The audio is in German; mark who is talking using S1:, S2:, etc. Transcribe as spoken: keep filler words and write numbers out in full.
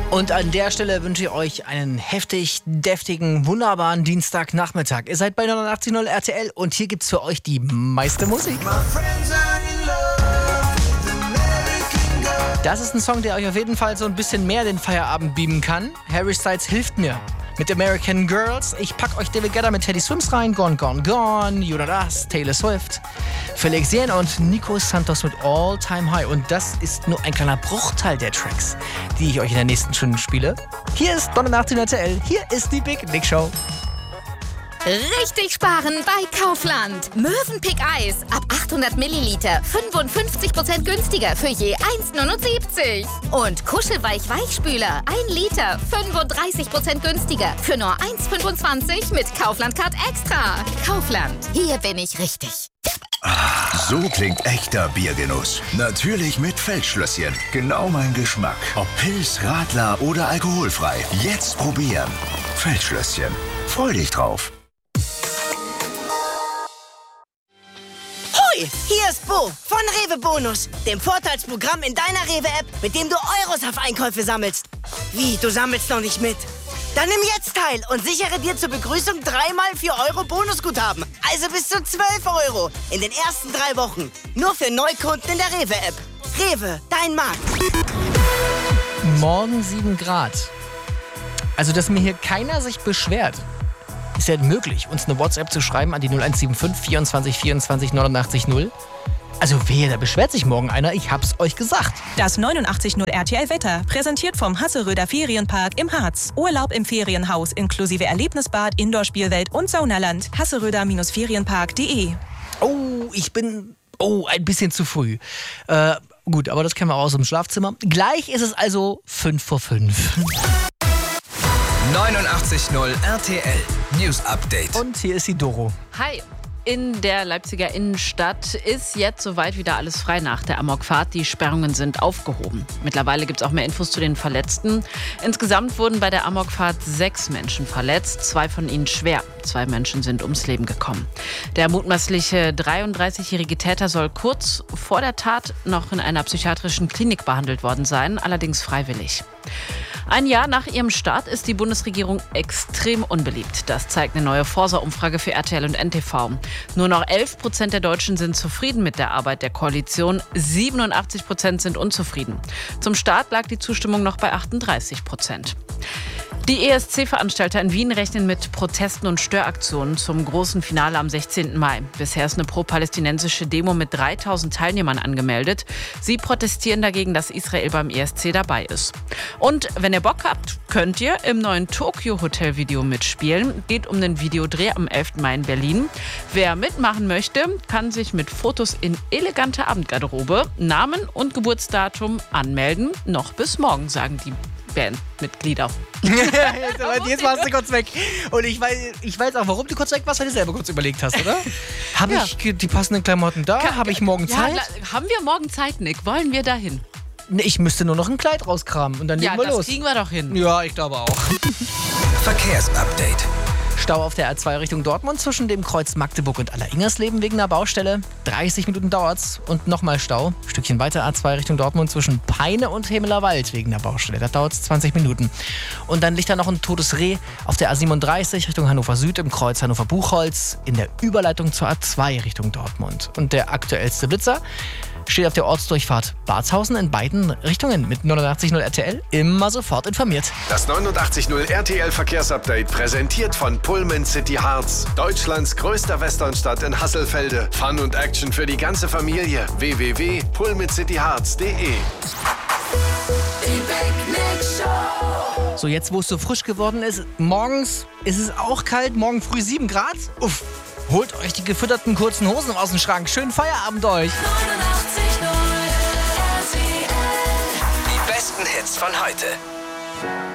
S1: Und an der Stelle wünsche ich euch einen heftig, deftigen, wunderbaren Dienstagnachmittag. Ihr seid bei neunundachtzig Komma null R T L und hier gibt's für euch die meiste Musik. Das ist ein Song, der euch auf jeden Fall so ein bisschen mehr den Feierabend beamen kann. Harry Styles hilft mir mit American Girls. Ich pack euch David Guetta mit Teddy Swims rein, Gone, Gone, Gone, You Know Us, Taylor Swift, Felix Jähn und Nico Santos mit All Time High. Und das ist nur ein kleiner Bruchteil der Tracks, die ich euch in der nächsten Stunde spiele. Hier ist neunundachtzig R T L, hier ist die Big Nick Show.
S2: Richtig sparen bei Kaufland. Mövenpick Eis ab achthundert Milliliter fünfundfünfzig Prozent günstiger für je eins Komma neunundsiebzig. Und Kuschelweich Weichspüler ein Liter fünfunddreißig Prozent günstiger für nur eins Komma fünfundzwanzig mit Kaufland Card Extra. Kaufland, hier bin ich richtig.
S3: So klingt echter Biergenuss. Natürlich mit Feldschlösschen. Genau mein Geschmack. Ob Pils, Radler oder alkoholfrei. Jetzt probieren. Feldschlösschen. Freu dich drauf.
S4: Hier ist Bo von Rewe Bonus, dem Vorteilsprogramm in deiner Rewe-App, mit dem du Euros auf Einkäufe sammelst. Wie, du sammelst noch nicht mit? Dann nimm jetzt teil und sichere dir zur Begrüßung dreimal vier Euro Bonusguthaben. Also bis zu zwölf Euro in den ersten drei Wochen. Nur für Neukunden in der Rewe-App. Rewe, dein Markt.
S1: Morgen sieben Grad. Also, dass mir hier keiner sich beschwert. Ist ja möglich, uns eine WhatsApp zu schreiben an die null eins sieben fünf vierundzwanzig vierundzwanzig neunundachtzig null. Also wehe, da beschwert sich morgen einer, ich hab's euch gesagt.
S5: Das neunundachtzig Komma null R T L-Wetter, präsentiert vom Hasseröder Ferienpark im Harz. Urlaub im Ferienhaus inklusive Erlebnisbad, Indoor-Spielwelt und Saunaland. hasseröder Ferienpark punkt de.
S1: Oh, ich bin... Oh, ein bisschen zu früh. Äh, gut, aber das kennen wir auch aus dem Schlafzimmer. Gleich ist es also fünf vor fünf.
S6: neunundachtzig Komma null R T L News Update.
S1: Und hier ist die Doro.
S7: Hi. In der Leipziger Innenstadt ist jetzt soweit wieder alles frei nach der Amokfahrt. Die Sperrungen sind aufgehoben. Mittlerweile gibt es auch mehr Infos zu den Verletzten. Insgesamt wurden bei der Amokfahrt sechs Menschen verletzt, zwei von ihnen schwer. Zwei Menschen sind ums Leben gekommen. Der mutmaßliche dreiunddreißigjährige Täter soll kurz vor der Tat noch in einer psychiatrischen Klinik behandelt worden sein, allerdings freiwillig. Ein Jahr nach ihrem Start ist die Bundesregierung extrem unbeliebt. Das zeigt eine neue Forsa-Umfrage für R T L und N T V. Nur noch elf Prozent der Deutschen sind zufrieden mit der Arbeit der Koalition. siebenundachtzig Prozent sind unzufrieden. Zum Start lag die Zustimmung noch bei achtunddreißig Prozent. Die E S C-Veranstalter in Wien rechnen mit Protesten und Störaktionen zum großen Finale am sechzehnten Mai. Bisher ist eine pro-palästinensische Demo mit dreitausend Teilnehmern angemeldet. Sie protestieren dagegen, dass Israel beim E S C dabei ist. Und wenn ihr Bock habt, könnt ihr im neuen Tokyo-Hotel-Video mitspielen. Geht um den Videodreh am elften Mai in Berlin. Wer mitmachen möchte, kann sich mit Fotos in eleganter Abendgarderobe, Namen und Geburtsdatum anmelden. Noch bis morgen, sagen die Bandmitglieder.
S1: Jetzt warst du kurz weg. Und ich weiß, ich weiß auch, warum du kurz weg warst, weil du selber kurz überlegt hast, oder? Habe
S7: Ja.
S1: ich die passenden Klamotten da? Habe ich morgen
S7: Ja,
S1: Zeit?
S7: la- haben wir morgen Zeit, Nick? Wollen wir dahin?
S1: Nee, ich müsste nur noch ein Kleid rauskramen und dann
S7: Ja,
S1: legen wir
S7: das
S1: los.
S7: kriegen wir doch hin.
S1: Ja, ich glaube auch.
S6: Verkehrsupdate.
S1: Stau auf der A zwei Richtung Dortmund zwischen dem Kreuz Magdeburg und Alleringersleben wegen einer Baustelle. dreißig Minuten dauert's und nochmal Stau. Ein Stückchen weiter A zwei Richtung Dortmund zwischen Peine und Hemelerwald wegen der Baustelle. Da dauert's zwanzig Minuten. Und dann liegt da noch ein totes Reh auf der A siebenunddreißig Richtung Hannover Süd im Kreuz Hannover-Buchholz in der Überleitung zur A zwei Richtung Dortmund. Und der aktuellste Blitzer steht auf der Ortsdurchfahrt Barzhausen in beiden Richtungen mit neunundachtzig Komma null R T L. Immer sofort informiert.
S8: Das neunundachtzig Komma null R T L Verkehrsupdate präsentiert von Pullman City Harz. Deutschlands größter Westernstadt in Hasselfelde. Fun und Action für die ganze Familie. w w w punkt pullman city harz punkt de.
S1: So, jetzt wo es so frisch geworden ist, morgens ist es auch kalt, morgen früh sieben Grad. Uff, holt euch die gefütterten kurzen Hosen aus dem Schrank. Schönen Feierabend euch.
S6: Die besten Hits von heute.